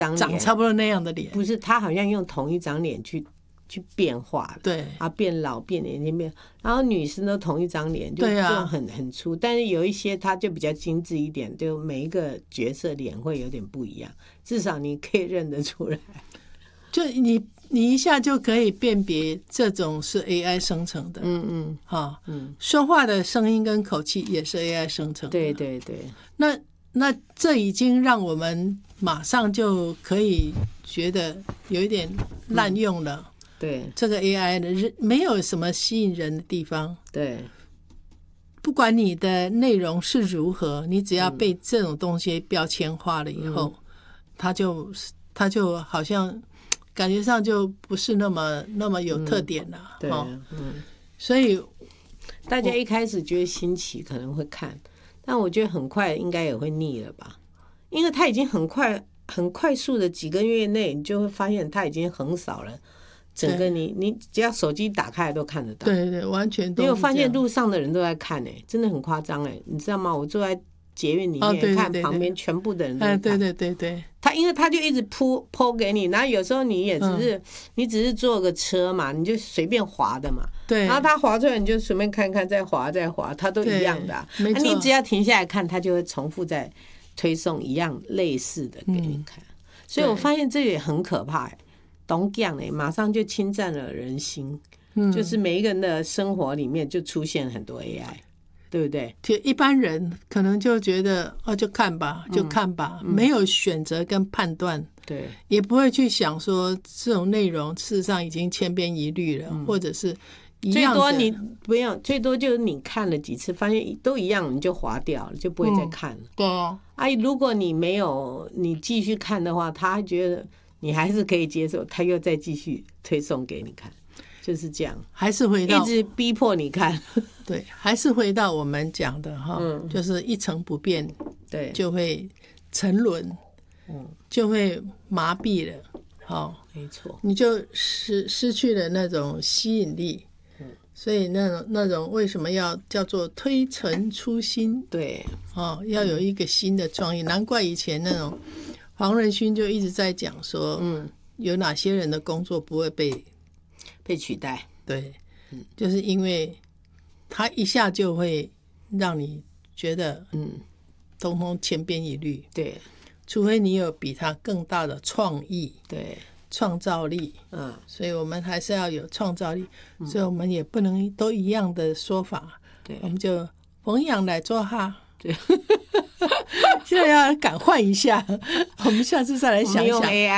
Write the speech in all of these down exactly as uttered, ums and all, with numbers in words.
长差不多那样的脸， 不是他好像用同一张脸去去变化， 对啊，变老变年轻变，然后女生都同一张脸，就对啊就很很粗，但是有一些他就比较精致一点，就每一个角色脸会有点不一样，至少你可以认得出来。 就你你一下就可以辨别这种是 A I 生成的， 嗯嗯哈， 嗯， 说话的声音跟口气也是 A I 生成的， 对对对， 那那这已经让我们马上就可以觉得有一点滥用了。 嗯、对， 这个 A I 的没有什么吸引人的地方。 对， 不管你的内容是如何，你只要被这种东西标签化了以后，嗯、它就它就好像感觉上就不是那么那么有特点了。嗯、 对， 哦、 嗯， 所以大家一开始觉得新奇，可能会看。但我觉得很快应该也会腻了吧，因为它已经很快很快速的几个月内，你就会发现它已经横扫了整个你你只要手机打开都看得到。 对对，完全都。 你有发现路上的人都在看哎、欸，真的很夸张哎，你知道吗？我坐在捷运里面、哦、对对对对看旁边全部的人都在看。 对对对对。 他因为他就一直铺铺给你，然后有时候你也只是、嗯、你只是坐个车嘛，你就随便滑的嘛。 对。 然后他滑出来，你就随便看看，再滑再滑，它都一样的、啊。 没错。 你只要停下来看，他就会重复再推送一样类似的给你看。嗯、所以我发现这也很可怕哎、欸，懂讲哎，马上就侵占了人心。嗯。就是每一个人的生活里面就出现很多 A I。对不对？ 一般人可能就觉得哦，就看吧，就看吧，嗯、没有选择跟判断， 对， 也不会去想说这种内容事实上已经千篇一律了，嗯、或者是一样的。 最多你不要，最多就是你看了几次，发现都一样，你就划掉了，就不会再看了。嗯、 对啊， 啊，如果你没有你继续看的话，他觉得你还是可以接受，他又再继续推送给你看。就是这样， 还是回到一直逼迫你看， 对，还是回到我们讲的哈，嗯、就是一成不变， 对， 就会沉沦，嗯，就会麻痹了，好， 没错， 你就失失去了那种吸引力，嗯，所以那种那种为什么要叫做推陈出新？ 对， 哦，要有一个新的创意，难怪以前那种黄仁勋就一直在讲说，嗯，有哪些人的工作不会被。 被取代， 对，嗯，就是因为他一下就会让你觉得，嗯，通通千篇一律， 对， 除非你有比他更大的创意， 对， 创造力，嗯，所以我们还是要有创造力，嗯、所以我们也不能都一样的说法， 对，我们就逢阳来做哈， 对。 现在要敢换一下，我们下次再来想一想。 用 A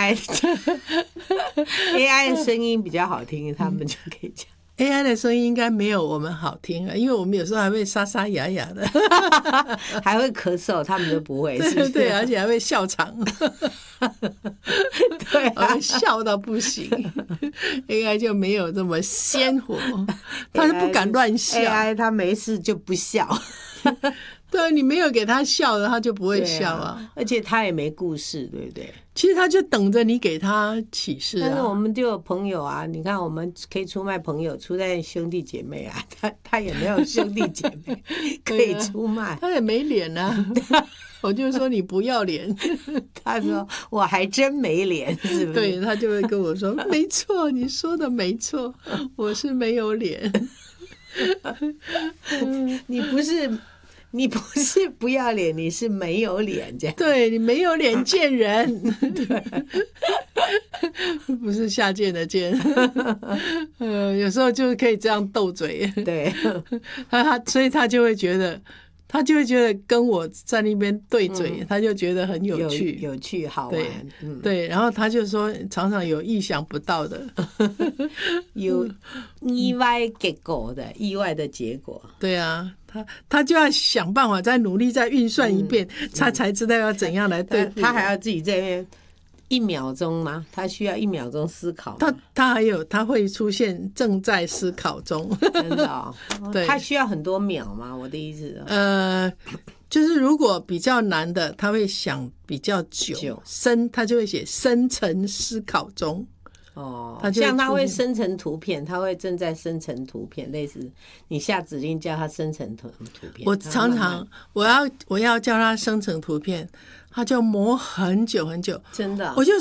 I，A I 的声音比较好听，他们就可以讲。 A I 的声音应该没有我们好听啊，因为我们有时候还会沙沙哑哑的， 还会咳嗽，他们都不会，是不是？ 对，而且还会笑场， 对、啊， 笑到不行。A I 就没有这么鲜活，他是不敢乱笑。 A I 他没事就不笑。 对，你没有给他笑的，他就不会笑啊。 啊而且他也没故事，对不对？ 其实他就等着你给他启示啊。 但是我们就有朋友啊，你看我们可以出卖朋友，出卖兄弟姐妹啊，他他也没有兄弟姐妹可以出卖， 他也没脸啊。我就说你不要脸， 他说我还真没脸，是不是？ 对，他就会跟我说，没错，你说的没错，我是没有脸。 你不是。你不是不要脸，你是没有脸，这样。 对，你没有脸见人，对，不是下贱的贱。呃，有时候就可以这样斗嘴。 对， 他他所以他就会觉得，他就会觉得跟我在那边对嘴，嗯、他就觉得很有趣， 有, 有趣好玩。 对，嗯、对，然后他就说，常常有意想不到的， 有意外结果的，意外的结果。 对啊。他他就要想办法再努力再运算一遍，嗯、他才知道要怎样来对付。 他还要自己在那边一秒钟吗？他需要一秒钟思考吗。 他他还有他会出现正在思考中， 真的哦。对，他需要很多秒吗？我的意思。 呃，就是如果比较难的，他会想比较久，久深他就会写深层思考中。 哦，像他会生成图片，他会正在生成图片，类似你下指令叫他生成图片。 我常常我要我要叫他生成图片，他就磨很久很久， 真的， 我就